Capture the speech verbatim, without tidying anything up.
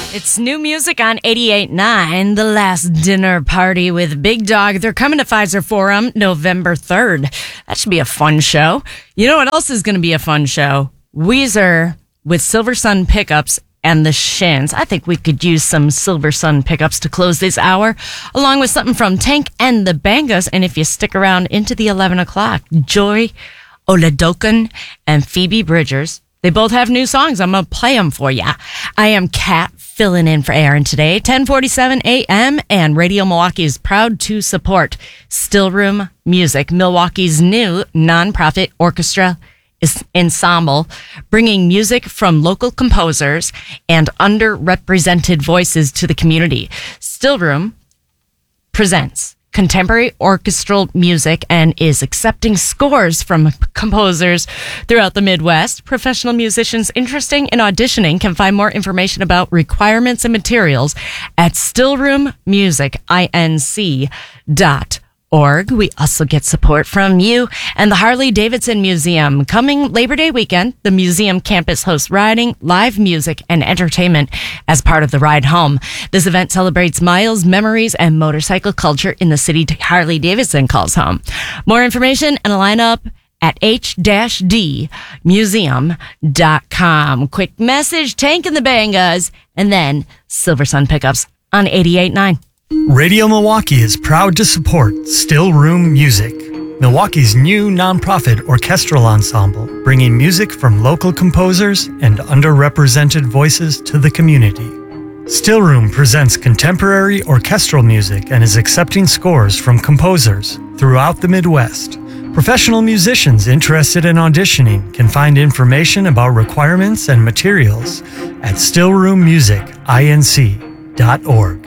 It's new music on eighty-eight point nine, The Last Dinner Party with Big Dog. They're coming to Pfizer Forum November third. That should be a fun show. You know what else is going to be a fun show? Weezer with Silver Sun Pickups and the Shins. I think we could use some Silver Sun Pickups to close this hour, along with something from Tank and the Bangas. And if you stick around into the eleven o'clock, Joy Oladokan and Phoebe Bridgers. They both have new songs. I'm going to play them for you. I am Kat, filling in for Aaron today, ten forty-seven a.m. And Radio Milwaukee is proud to support Stillroom Music, Milwaukee's new nonprofit orchestra ensemble, bringing music from local composers and underrepresented voices to the community. Stillroom presents contemporary orchestral music and is accepting scores from composers throughout the Midwest. Professional musicians interested in auditioning can find more information about requirements and materials at stillroom music inc dot org. We also get support from you and the Harley-Davidson Museum. Coming Labor Day weekend, the museum campus hosts riding, live music, and entertainment as part of the Ride Home. This event celebrates miles, memories, and motorcycle culture in the city Harley-Davidson calls home. More information and a lineup at h d museum dot com. Quick message, Tank and the Bangas, and then Silver Sun Pickups on eighty-eight point nine. Radio Milwaukee is proud to support Stillroom Music, Milwaukee's new nonprofit orchestral ensemble, bringing music from local composers and underrepresented voices to the community. Stillroom presents contemporary orchestral music and is accepting scores from composers throughout the Midwest. Professional musicians interested in auditioning can find information about requirements and materials at stillroom music inc dot org.